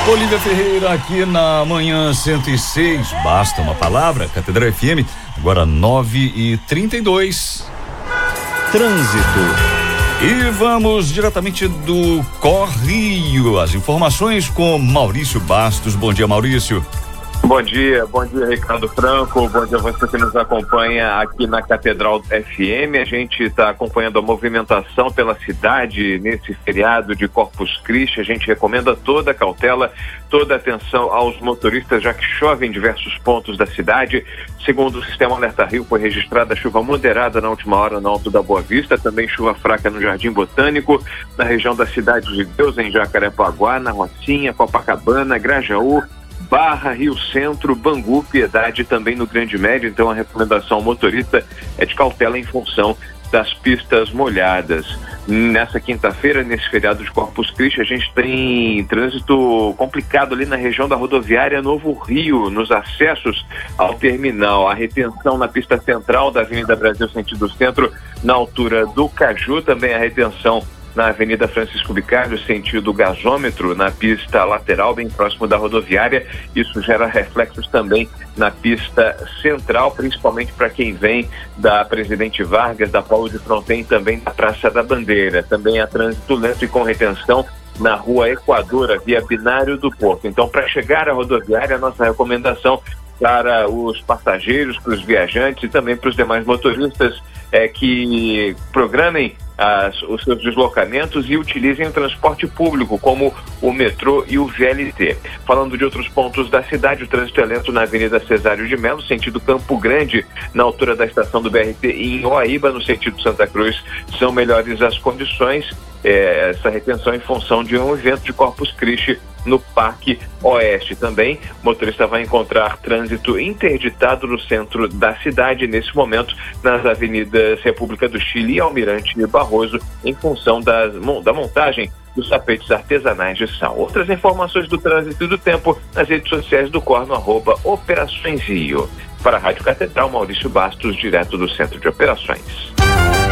Olívia Ferreira aqui na Manhã 106. Basta uma palavra, Catedral FM, agora 9h32. Trânsito. E vamos diretamente do Correio. As informações com Maurício Bastos. Bom dia, Maurício. Bom dia, Ricardo Franco, bom dia a você que nos acompanha aqui na Catedral FM. A gente está acompanhando a movimentação pela cidade nesse feriado de Corpus Christi. A gente recomenda toda a cautela, toda a atenção aos motoristas, já que chove em diversos pontos da cidade. Segundo o Sistema Alerta Rio, foi registrada chuva moderada na última hora no Alto da Boa Vista, também chuva fraca no Jardim Botânico, na região da Cidade de Deus, em Jacarepaguá, na Rocinha, Copacabana, Grajaú, Barra, Rio Centro, Bangu, Piedade, também no Grande Médio. Então a recomendação ao motorista é de cautela em função das pistas molhadas. Nessa quinta-feira, nesse feriado de Corpus Christi, a gente tem trânsito complicado ali na região da rodoviária Novo Rio, nos acessos ao terminal. A retenção na pista central da Avenida Brasil, sentido centro, na altura do Caju. Também a retenção na Avenida Francisco Bicalho, sentido gasômetro, na pista lateral, bem próximo da rodoviária. Isso gera reflexos também na pista central, principalmente para quem vem da Presidente Vargas, da Paulo de Fronten e também da Praça da Bandeira. Também há trânsito lento e com retenção na Rua Equador, via Binário do Porto. Então, para chegar à rodoviária, a nossa recomendação para os passageiros, para os viajantes e também para os demais motoristas é que programem os seus deslocamentos e utilizem o transporte público, como o metrô e o VLT. Falando de outros pontos da cidade, o trânsito é lento na Avenida Cesário de Melo, sentido Campo Grande, na altura da estação do BRT, e em Oaíba, no sentido Santa Cruz, são melhores as condições. Essa retenção em função de um evento de Corpus Christi no Parque Oeste. Também o motorista vai encontrar trânsito interditado no centro da cidade nesse momento, nas avenidas República do Chile e Almirante Barroso, em função da montagem dos tapetes artesanais de sal. Outras informações do trânsito e do tempo nas redes sociais do COR no @Operações Rio. Para a Rádio Catedral, Maurício Bastos, direto do Centro de Operações.